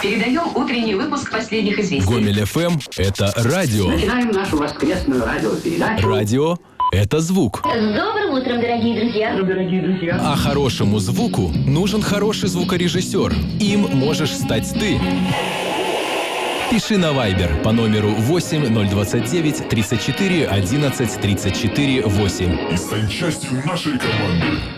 Передаем утренний выпуск последних известий. Гомель ФМ – это радио. Начинаем нашу воскресную радиопередачу. Радио – это звук. С добрым утром, дорогие друзья. А хорошему звуку нужен хороший звукорежиссер. Им можешь стать ты. Пиши на Viber по номеру 8029 34 11 34 8. И стань частью нашей команды.